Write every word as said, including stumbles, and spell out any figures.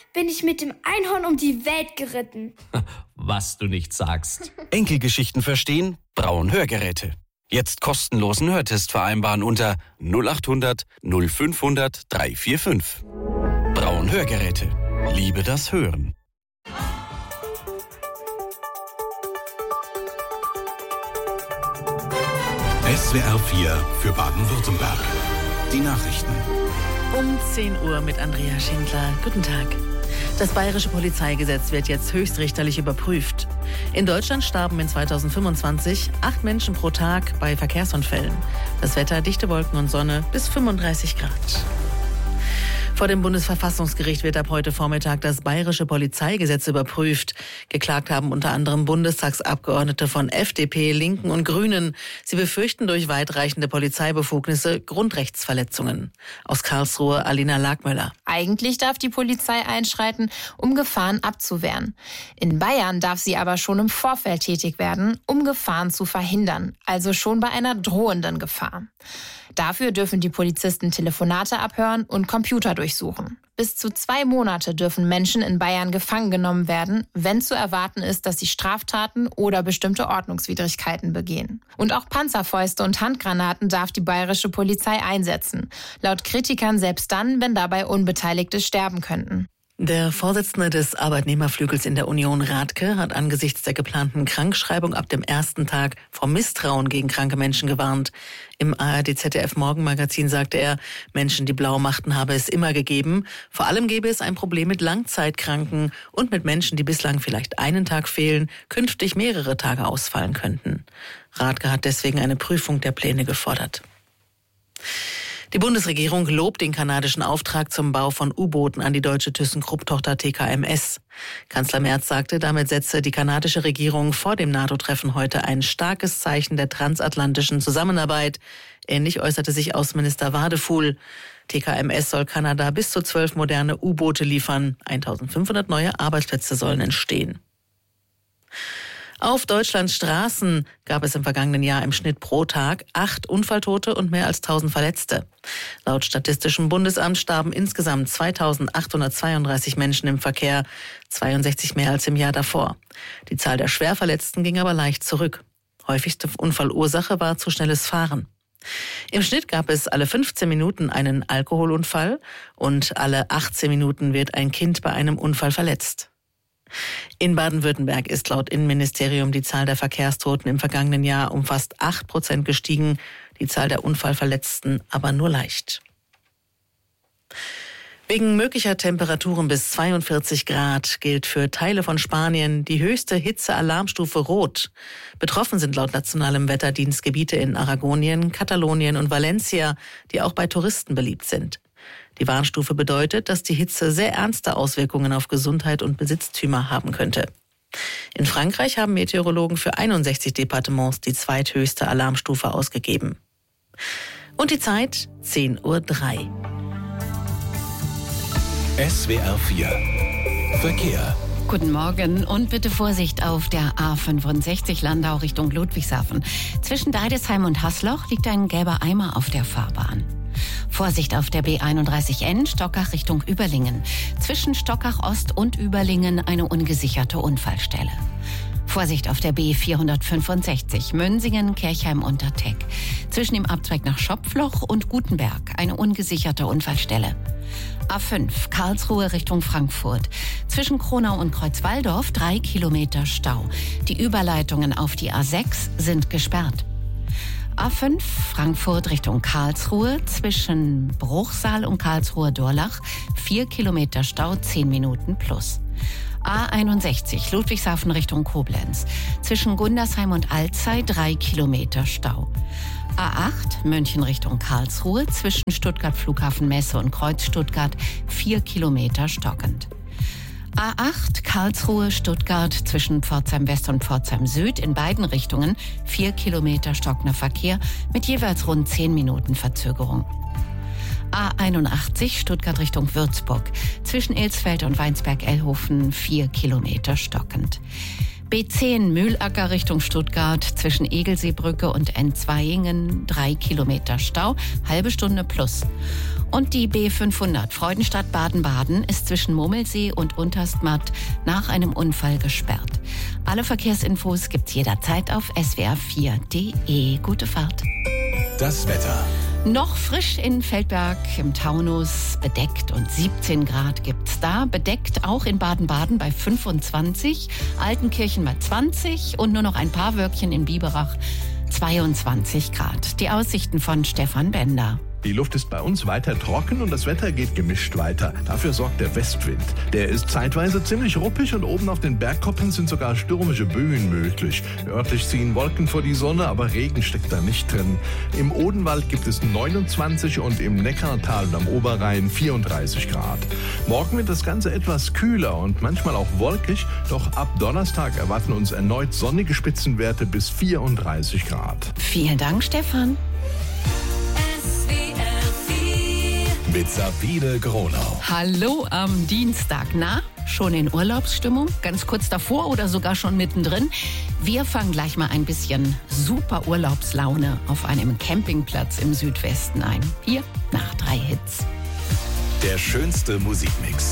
bin ich mit dem Einhorn um die Welt geritten. Was du nicht sagst. Enkelgeschichten verstehen? Braun Hörgeräte. Jetzt kostenlosen Hörtest vereinbaren unter null acht hundert null fünfhundert dreihundertfünfundvierzig. Braun Hörgeräte. Liebe das Hören. S W R vier für Baden-Württemberg. Die Nachrichten. Um zehn Uhr mit Andrea Schindler. Guten Tag. Das bayerische Polizeigesetz wird jetzt höchstrichterlich überprüft. In Deutschland starben in zweitausendfünfundzwanzig acht Menschen pro Tag bei Verkehrsunfällen. Das Wetter, dichte Wolken und Sonne bis fünfunddreißig Grad. Vor dem Bundesverfassungsgericht wird ab heute Vormittag das bayerische Polizeigesetz überprüft. Geklagt haben unter anderem Bundestagsabgeordnete von F D P, Linken und Grünen. Sie befürchten durch weitreichende Polizeibefugnisse Grundrechtsverletzungen. Aus Karlsruhe Alina Lagmöller. Eigentlich darf die Polizei einschreiten, um Gefahren abzuwehren. In Bayern darf sie aber schon im Vorfeld tätig werden, um Gefahren zu verhindern, also schon bei einer drohenden Gefahr. Dafür dürfen die Polizisten Telefonate abhören und Computer durchsuchen. Bis zu zwei Monate dürfen Menschen in Bayern gefangen genommen werden, wenn zu erwarten ist, dass sie Straftaten oder bestimmte Ordnungswidrigkeiten begehen. Und auch Panzerfäuste und Handgranaten darf die bayerische Polizei einsetzen. Laut Kritikern selbst dann, wenn dabei Unbeteiligte sterben könnten. Der Vorsitzende des Arbeitnehmerflügels in der Union, Radke, hat angesichts der geplanten Krankschreibung ab dem ersten Tag vor Misstrauen gegen kranke Menschen gewarnt. Im A R D Z D F Morgenmagazin sagte er, Menschen, die blau machten, habe es immer gegeben. Vor allem gäbe es ein Problem mit Langzeitkranken und mit Menschen, die bislang vielleicht einen Tag fehlen, künftig mehrere Tage ausfallen könnten. Radke hat deswegen eine Prüfung der Pläne gefordert. Die Bundesregierung lobt den kanadischen Auftrag zum Bau von U-Booten an die deutsche ThyssenKrupp-Tochter T K M S. Kanzler Merz sagte, damit setze die kanadische Regierung vor dem NATO-Treffen heute ein starkes Zeichen der transatlantischen Zusammenarbeit. Ähnlich äußerte sich Außenminister Wadefuhl. T K M S soll Kanada bis zu zwölf moderne U-Boote liefern. eintausendfünfhundert neue Arbeitsplätze sollen entstehen. Auf Deutschlands Straßen gab es im vergangenen Jahr im Schnitt pro Tag acht Unfalltote und mehr als tausend Verletzte. Laut Statistischem Bundesamt starben insgesamt zweitausendachthundertzweiunddreißig Menschen im Verkehr, zweiundsechzig mehr als im Jahr davor. Die Zahl der Schwerverletzten ging aber leicht zurück. Häufigste Unfallursache war zu schnelles Fahren. Im Schnitt gab es alle fünfzehn Minuten einen Alkoholunfall und alle achtzehn Minuten wird ein Kind bei einem Unfall verletzt. In Baden-Württemberg ist laut Innenministerium die Zahl der Verkehrstoten im vergangenen Jahr um fast acht Prozent gestiegen, die Zahl der Unfallverletzten aber nur leicht. Wegen möglicher Temperaturen bis zweiundvierzig Grad gilt für Teile von Spanien die höchste Hitzealarmstufe Rot. Betroffen sind laut nationalem Wetterdienst Gebiete in Aragonien, Katalonien und Valencia, die auch bei Touristen beliebt sind. Die Warnstufe bedeutet, dass die Hitze sehr ernste Auswirkungen auf Gesundheit und Besitztümer haben könnte. In Frankreich haben Meteorologen für einundsechzig Departements die zweithöchste Alarmstufe ausgegeben. Und die Zeit zehn Uhr drei. S W R vier Verkehr. Guten Morgen und bitte Vorsicht auf der A fünfundsechzig Landau Richtung Ludwigshafen. Zwischen Deidesheim und Haßloch liegt ein gelber Eimer auf der Fahrbahn. Vorsicht auf der B einunddreißig N Stockach Richtung Überlingen. Zwischen Stockach Ost und Überlingen eine ungesicherte Unfallstelle. Vorsicht auf der B vierhundertfünfundsechzig Mönsingen-Kirchheim-Unterteck. Zwischen dem Abzweig nach Schopfloch und Gutenberg eine ungesicherte Unfallstelle. A fünf Karlsruhe Richtung Frankfurt. Zwischen Kronau und Kreuzwaldorf drei Kilometer Stau. Die Überleitungen auf die A sechs sind gesperrt. A fünf Frankfurt Richtung Karlsruhe. Zwischen Bruchsal und Karlsruhe-Dorlach vier Kilometer Stau, zehn Minuten plus. A einundsechzig Ludwigshafen Richtung Koblenz. Zwischen Gundersheim und Alzey drei Kilometer Stau. A acht München Richtung Karlsruhe. Zwischen Stuttgart Flughafen Messe und Kreuz Stuttgart vier Kilometer stockend. A acht Karlsruhe Stuttgart zwischen Pforzheim West und Pforzheim Süd in beiden Richtungen vier Kilometer stockender Verkehr mit jeweils rund zehn Minuten Verzögerung. A einundachtzig Stuttgart Richtung Würzburg zwischen Ilsfeld und Weinsberg-Ellhofen vier Kilometer stockend. B zehn Mühlacker Richtung Stuttgart zwischen Egelseebrücke und Entzweiingen, drei Kilometer Stau, halbe Stunde plus. Und die B fünfhundert Freudenstadt Baden-Baden ist zwischen Mummelsee und Unterstmatt nach einem Unfall gesperrt. Alle Verkehrsinfos gibt's jederzeit auf s w r vier punkt d e. Gute Fahrt. Das Wetter. Noch frisch in Feldberg im Taunus, bedeckt und siebzehn Grad gibt's da. Bedeckt auch in Baden-Baden bei fünfundzwanzig, Altenkirchen bei zwanzig und nur noch ein paar Wölkchen in Biberach, zweiundzwanzig Grad. Die Aussichten von Stefan Bender. Die Luft ist bei uns weiter trocken und das Wetter geht gemischt weiter. Dafür sorgt der Westwind. Der ist zeitweise ziemlich ruppig und oben auf den Bergkoppen sind sogar stürmische Böen möglich. Örtlich ziehen Wolken vor die Sonne, aber Regen steckt da nicht drin. Im Odenwald gibt es neunundzwanzig und im Neckartal und am Oberrhein vierunddreißig Grad. Morgen wird das Ganze etwas kühler und manchmal auch wolkig, doch ab Donnerstag erwarten uns erneut sonnige Spitzenwerte bis vierunddreißig Grad. Vielen Dank, Stefan. Mit Sabine Gronau. Hallo am Dienstag. Na, schon in Urlaubsstimmung? Ganz kurz davor oder sogar schon mittendrin? Wir fangen gleich mal ein bisschen super Urlaubslaune auf einem Campingplatz im Südwesten ein. Hier nach drei Hits. Der schönste Musikmix.